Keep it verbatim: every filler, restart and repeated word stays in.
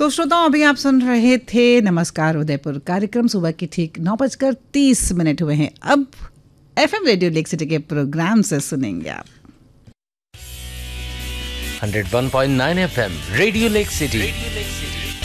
तो श्रोताओं, अभी आप सुन रहे थे नमस्कार उदयपुर कार्यक्रम। सुबह की ठीक नौ बजकर तीस मिनट हुए हैं। अब एफएम रेडियो लेक सिटी के प्रोग्राम से सुनेंगे आप वन ओ one point nine FM radio lake city.